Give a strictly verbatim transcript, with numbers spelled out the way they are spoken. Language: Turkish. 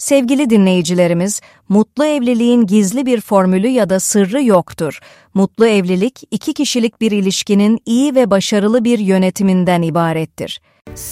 Sevgili dinleyicilerimiz, mutlu evliliğin gizli bir formülü ya da sırrı yoktur. Mutlu evlilik, iki kişilik bir ilişkinin iyi ve başarılı bir yönetiminden ibarettir.